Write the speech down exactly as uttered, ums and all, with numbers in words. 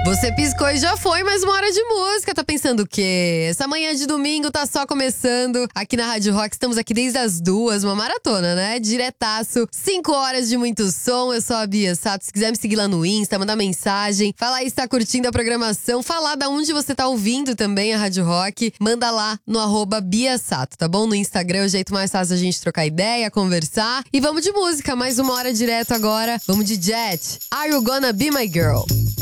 Você piscou e já foi mais uma hora de música. Tá pensando o quê? Essa manhã de domingo tá só começando. Aqui na Rádio Rock, estamos aqui desde as duas. Uma maratona, né? Diretaço. Cinco horas de muito som. Eu sou a Bia Sato. Se quiser me seguir lá no Insta, mandar mensagem. Falar aí se tá curtindo a programação. Falar da onde você tá ouvindo também a Rádio Rock. Manda lá no arroba Bia Sato, tá bom? No Instagram é o jeito mais fácil da gente trocar ideia, conversar. E vamos de música. Mais uma hora direto agora. Vamos de Jet. Are You Gonna Be My Girl?